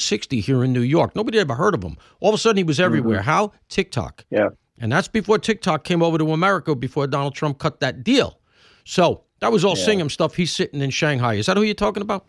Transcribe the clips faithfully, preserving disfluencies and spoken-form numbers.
sixty here in New York. Nobody ever heard of him. All of a sudden, he was everywhere. Mm-hmm. How? TikTok. Yeah. And that's before TikTok came over to America, before Donald Trump cut that deal. So that was all yeah. Singham stuff. He's sitting in Shanghai. Is that who you're talking about?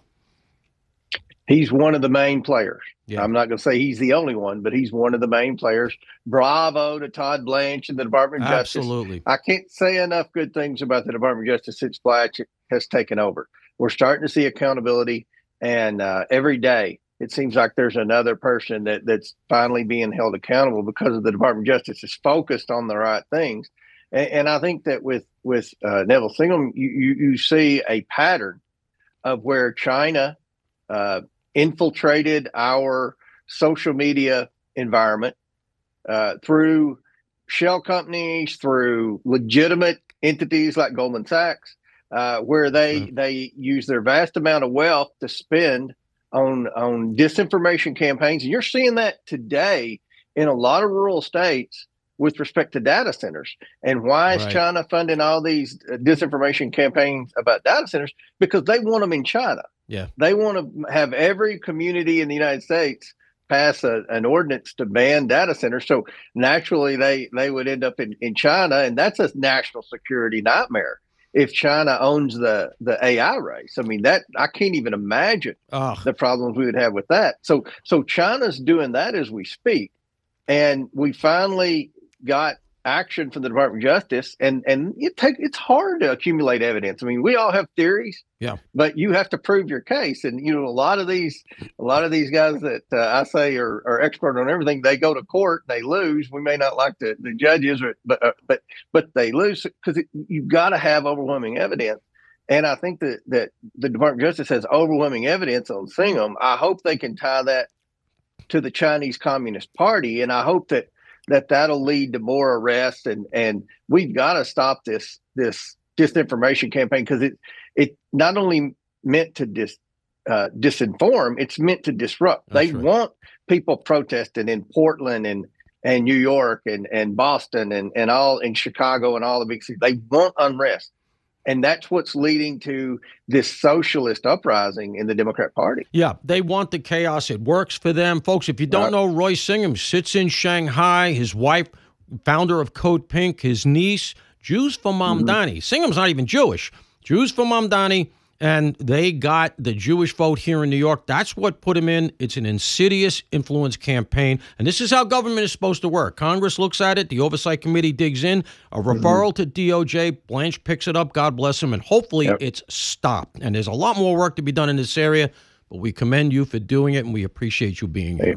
He's one of the main players. Yeah. I'm not going to say he's the only one, but he's one of the main players. Bravo to Todd Blanche and the Department of Justice. Absolutely. I can't say enough good things about the Department of Justice since Blanche has taken over. We're starting to see accountability, and uh, every day it seems like there's another person that, that's finally being held accountable because of the Department of Justice is focused on the right things. And, and I think that with, with uh, Neville Singham, you, you, you see a pattern of where China uh, infiltrated our social media environment uh, through shell companies, through legitimate entities like Goldman Sachs, uh, where they mm-hmm. they use their vast amount of wealth to spend on on disinformation campaigns. And you're seeing that today in a lot of rural states with respect to data centers. And why is right. China funding all these disinformation campaigns about data centers? Because they want them in China. Yeah, they want to have every community in the United States pass a, an ordinance to ban data centers. So naturally, they they would end up in, in China, and that's a national security nightmare if China owns the the A I race. I mean, that I can't even imagine oh. the problems we would have with that. So so China's doing that as we speak, and we finally got action from the Department of Justice, and and it take it's hard to accumulate evidence. I mean, we all have theories, yeah, but you have to prove your case. And you know, a lot of these, a lot of these guys that uh, I say are, are expert on everything, they go to court, they lose. We may not like the, the judges, but uh, but but they lose because you've got to have overwhelming evidence. And I think that that the Department of Justice has overwhelming evidence on Singham. I hope they can tie that to the Chinese Communist Party, and I hope that. that that'll lead to more arrests, and, and we've got to stop this this disinformation campaign, because it it not only meant to dis, uh, disinform, it's meant to disrupt. That's they right. want people protesting in Portland and and New York and, and Boston and, and all in Chicago and all the big cities. They want unrest. And that's what's leading to this socialist uprising in the Democrat Party. Yeah, they want the chaos. It works for them. Folks, if you don't right. know, Roy Singham sits in Shanghai. His wife, founder of Code Pink, his niece, Jews for Mamdani. Mm-hmm. Singham's not even Jewish. Jews for Mamdani, and they got the Jewish vote here in New York. That's what put him in. It's an insidious influence campaign, and this is how government is supposed to work. Congress looks at it. The Oversight Committee digs in. A referral mm-hmm. to D O J. Blanche picks it up. God bless him, and hopefully yep. it's stopped. And there's a lot more work to be done in this area, but we commend you for doing it, and we appreciate you being here.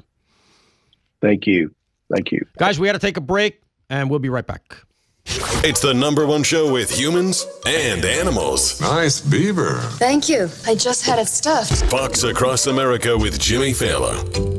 Thank you. Thank you. Guys, we got to take a break, and we'll be right back. It's the number one show with humans and animals. Nice beaver. Thank you. I just had it stuffed. Fox Across America with Jimmy Fallon.